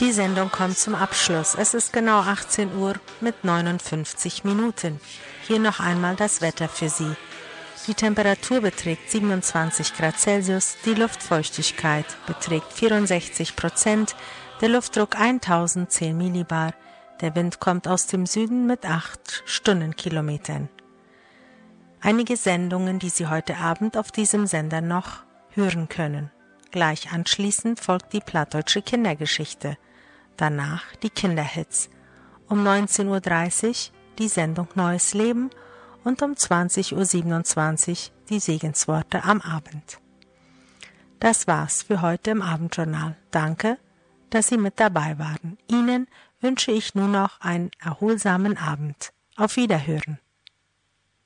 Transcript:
Die Sendung kommt zum Abschluss. Es ist genau 18 Uhr mit 59 Minuten. Hier noch einmal das Wetter für Sie. Die Temperatur beträgt 27 Grad Celsius, die Luftfeuchtigkeit beträgt 64%, der Luftdruck 1010 Millibar, der Wind kommt aus dem Süden mit 8 Stundenkilometern. Einige Sendungen, die Sie heute Abend auf diesem Sender noch hören können. Gleich anschließend folgt die plattdeutsche Kindergeschichte, danach die Kinderhits. Um 19:30 Uhr die Sendung Neues Leben und um 20:27 Uhr die Segensworte am Abend. Das war's für heute im Abendjournal. Danke, dass Sie mit dabei waren. Ihnen wünsche ich nun noch einen erholsamen Abend. Auf Wiederhören.